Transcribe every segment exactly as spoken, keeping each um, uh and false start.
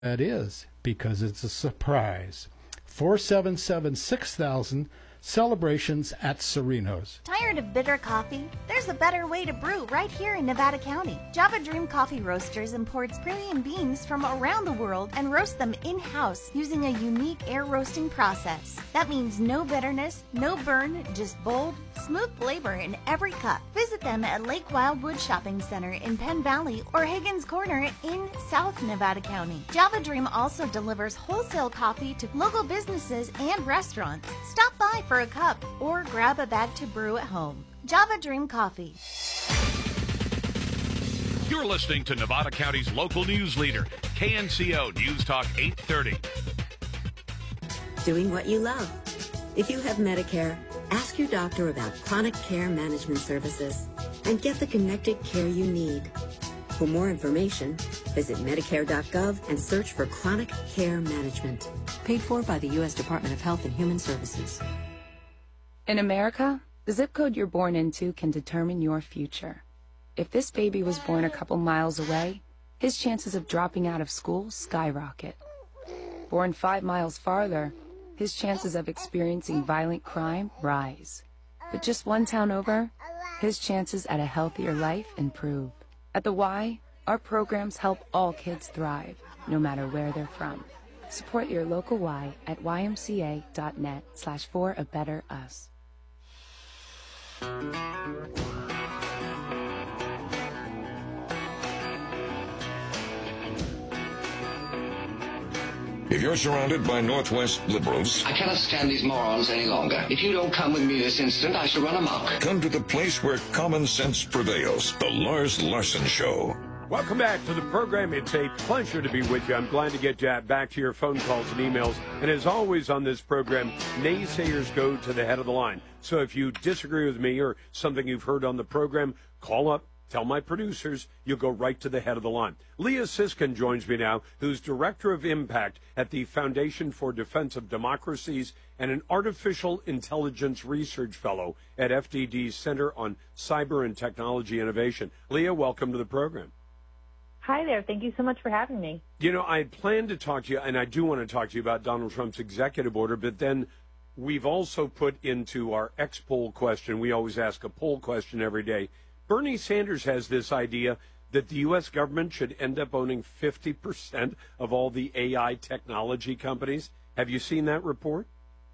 That is because it's a surprise. four seven seven, six thousand, celebrations at Sereno's. Tired of bitter coffee? There's a better way to brew right here in Nevada County. Java Dream Coffee Roasters imports premium beans from around the world and roasts them in-house using a unique air roasting process. That means no bitterness, no burn, just bold, smooth flavor in every cup. Visit them at Lake Wildwood Shopping Center in Penn Valley or Higgins Corner in South Nevada County. Java Dream also delivers wholesale coffee to local businesses and restaurants. Stop by for a cup or grab a bag to brew at home. Java Dream Coffee. You're listening to Nevada County's local news leader, K N C O News Talk eight thirty. Doing what you love. If you have Medicare, ask your doctor about chronic care management services and get the connected care you need. For more information, visit Medicare dot gov and search for chronic care management. Paid for by the U S Department of Health and Human Services. In America, the zip code you're born into can determine your future. If this baby was born a couple miles away, his chances of dropping out of school skyrocket. Born five miles farther, his chances of experiencing violent crime rise. But just one town over, his chances at a healthier life improve. At the Y, our programs help all kids thrive, no matter where they're from. Support your local Y at Y M C A dot net slash for a better us. If you're surrounded by Northwest liberals, I cannot stand these morons any longer. If you don't come with me this instant, I shall run amok. come to the place where common sense prevails. The Lars Larson Show. Welcome back to the program. It's a pleasure to be with you. I'm glad to get you back to your phone calls and emails. And as always on this program, naysayers go to the head of the line. So if you disagree with me or something you've heard on the program, call up, tell my producers, you'll go right to the head of the line. Leah Siskin joins me now, who's Director of Impact at the Foundation for Defense of Democracies and an Artificial Intelligence Research Fellow at F D D's Center on Cyber and Technology Innovation. Leah, welcome to the program. Hi there. Thank you so much for having me. You know, I had planned to talk to you, and I do want to talk to you about Donald Trump's executive order, but then we've also put into our X poll question, we always ask a poll question every day. Bernie Sanders has this idea that the U S government should end up owning fifty percent of all the A I technology companies. Have you seen that report?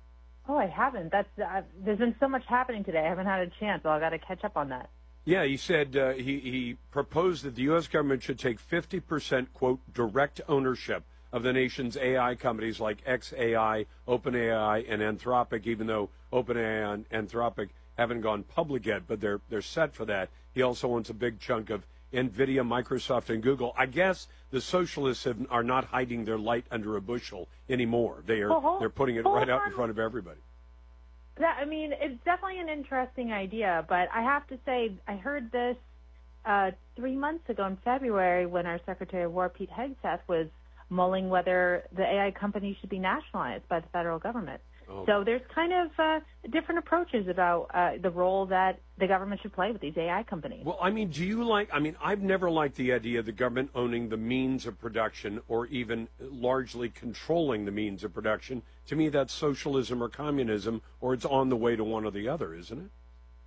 Oh, I haven't. That's uh, there's been so much happening today. I haven't had a chance, so I've got to catch up on that. Yeah, he said uh, he, he proposed that the U S government should take fifty percent, quote, direct ownership of the nation's A I companies like X A I, OpenAI, and Anthropic, even though OpenAI and Anthropic haven't gone public yet, but they're they're set for that. He also wants a big chunk of NVIDIA, Microsoft, and Google. I guess the socialists have, are not hiding their light under a bushel anymore. They are Well, they're putting it hold right out on. in front of everybody. That, I mean, it's definitely an interesting idea, but I have to say, I heard this uh, three months ago in February when our Secretary of War, Pete Hegseth, was mulling whether the A I companies should be nationalized by the federal government. Oh. So there's kind of uh, different approaches about uh, the role that the government should play with these A I companies. Well, I mean, do you like, I mean, I've never liked the idea of the government owning the means of production or even largely controlling the means of production. To me, that's socialism or communism, or it's on the way to one or the other, isn't it?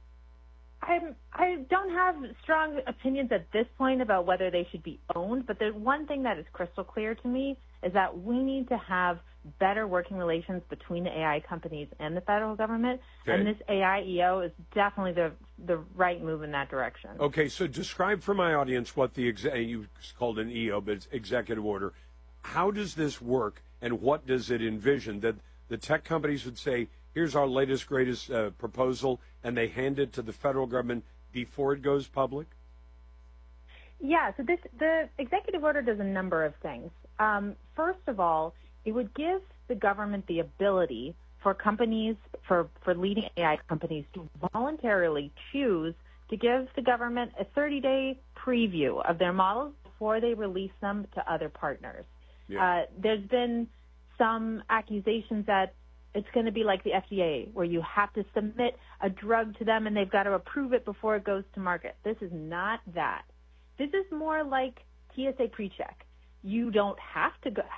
I'm, I don't have strong opinions at this point about whether they should be owned, but the one thing that is crystal clear to me is that we need to have better working relations between the A I companies and the federal government, Okay. and this A I E O is definitely the the right move in that direction. Okay, so describe for my audience what the, exe- you called an E O, but it's executive order. How does this work, and what does it envision? That the tech companies would say, here's our latest, greatest uh, proposal, and they hand it to the federal government before it goes public? Yeah, so this the executive order does a number of things. Um, first of all, it would give the government the ability for companies, for, for leading A I companies, to voluntarily choose to give the government a thirty-day preview of their models before they release them to other partners. Yeah. Uh, there's been some accusations that it's going to be like the F D A, where you have to submit a drug to them and they've got to approve it before it goes to market. This is not that. This is more like T S A PreCheck. you don't have to go,